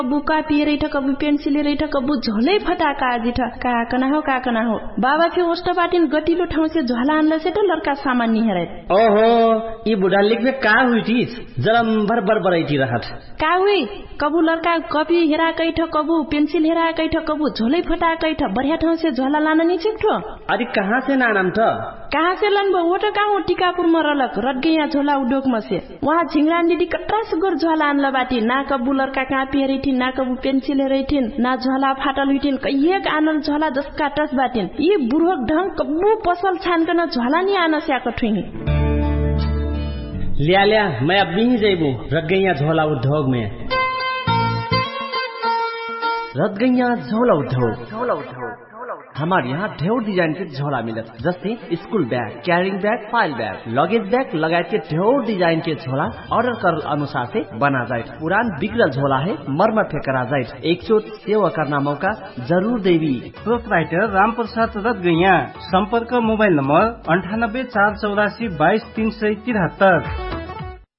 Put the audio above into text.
कबू कापी रही कबू पेंसिल रही कबू झोलै फटाका आजी का कना हो बाबा के ओस्टा बाटिन गतिलो ठाउँ से झोला आनला से तो लड़का सामान नहीं हरे ओहो ये बुढ़ा लिख में का हुई थी जरा भर बरबराई रहत का हुई कबू लड़का कॉपी हेरा कैठ कबू पेंसिल हेरा कैठ कबू झोलै फटा कैठ बढ़िया ठाउँ से झोला लाना नहीं छिक्ठो अरे कहाँ से नाम था कहाँ से लन वो तो कहाँ टीकापुर में रलक रट गया झोला उद्योग में से वहाँ झिंगरान दीदी कटरा सुगर झोला आनला बाटी ना कबू लड़का कहाँ पेरी थी ना कबू पेंसिल हेरै थिन ना झोला फाटल हुई थिन कहिएक आनल झोला जसका टस बाटिन ये बुढ़क ढंग कबू पसल छानकन झोला नहीं आना स्याक ठुही लिया मैं अब नहीं जाइबू रट गया झोला उद्योग में रट गया झोला उद्योग हमारे यहाँ ढेर डिजाइन के झोला मिलत जैसे school bag carrying bag file bag luggage bag लगायत के ढेर डिजाइन के झोला ऑर्डर कर अनुसार से बना जाए पुरान बिगड़ल झोला है मरम्मत करा जाए एक चोट सेवा करना मौका जरूर देवी प्रोपराइटर राम प्रसाद रत गैया संपर्क मोबाइल नंबर 98 484 22 373